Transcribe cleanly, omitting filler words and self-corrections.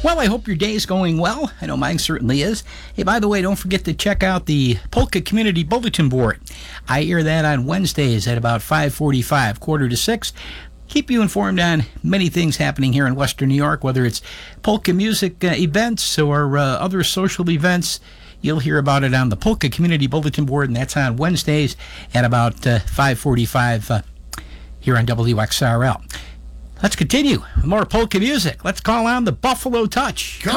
Well, I hope your day is going well. I know mine certainly is. Hey, by the way, don't forget to check out the Polka Community Bulletin Board. I air that on Wednesdays at about 5:45, 5:45. Keep you informed on many things happening here in Western New York, whether it's polka music events or other social events. You'll hear about it on the Polka Community Bulletin Board, and that's on Wednesdays at about 5:45 here on WXRL. Let's continue with more polka music. Let's call on the Buffalo Touch. Come